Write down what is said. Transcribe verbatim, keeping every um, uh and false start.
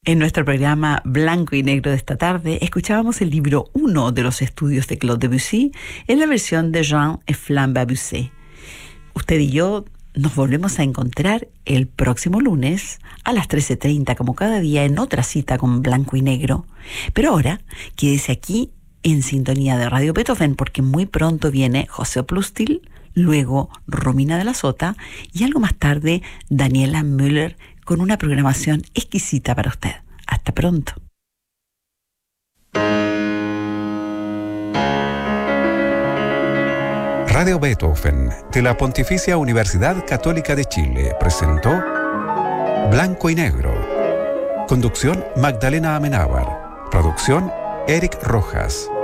En nuestro programa Blanco y Negro de esta tarde, escuchábamos el libro uno de los estudios de Claude Debussy en la versión de Jean et Flambe Busset. Usted y yo nos volvemos a encontrar el próximo lunes a las trece treinta, como cada día, en otra cita con Blanco y Negro. Pero ahora, quédese aquí en sintonía de Radio Beethoven, porque muy pronto viene José Plustil, luego Romina de la Sota y algo más tarde Daniela Müller, con una programación exquisita para usted. Hasta pronto. Radio Beethoven de la Pontificia Universidad Católica de Chile presentó Blanco y Negro. Conducción Magdalena Amenábar. Producción Eric Rojas.